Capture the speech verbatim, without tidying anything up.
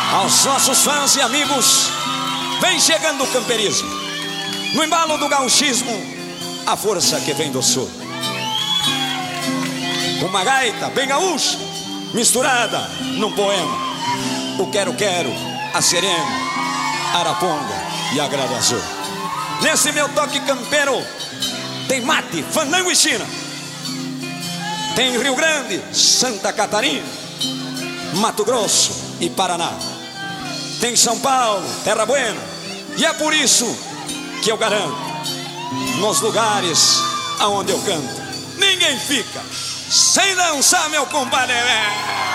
Aos nossos fãs e amigos, vem chegando o camperismo, no embalo do gauchismo, a força que vem do sul. Uma gaita bem gaúcha, misturada num poema. O quero-quero, a serena, araponga e a grada azul. Nesse meu toque campeiro, tem mate, fandango e china. Tem Rio Grande, Santa Catarina, Mato Grosso e Paraná. Tem São Paulo, Terra Buena. E é por isso que eu garanto, nos lugares aonde eu canto, ninguém fica sem dançar, meu compadre.